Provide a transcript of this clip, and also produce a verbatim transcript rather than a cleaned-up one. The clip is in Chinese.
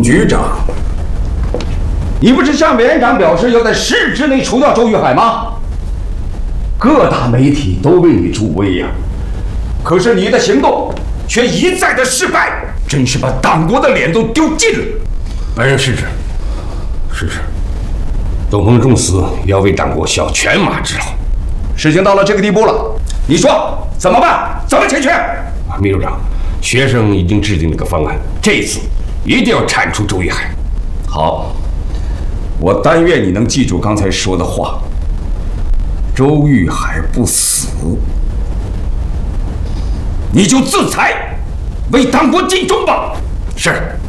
局长，你不是向委员长表示要在十日之内除掉周玉海吗？各大媒体都为你助威呀、啊，可是你的行动却一再的失败，真是把党国的脸都丢尽了。 本人失职，失职。董鹏重死也要为党国效犬马之劳。 事情到了这个地步了，你说怎么办？怎么解决？ 秘书长，学生已经制定了个方案，这次一定要铲除周玉海。 好，我但愿你能记住刚才说的话。周玉海不死，你就自裁，为党国尽忠吧。 是。